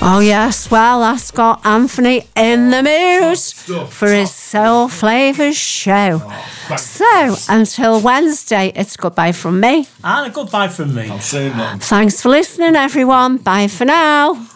Oh, yes. Well, that's got Anthony in the mood for his Soul Flavours show. So, until Wednesday, it's goodbye from me. And a goodbye from me. I'm saying that. Thanks for listening, everyone. Bye for now.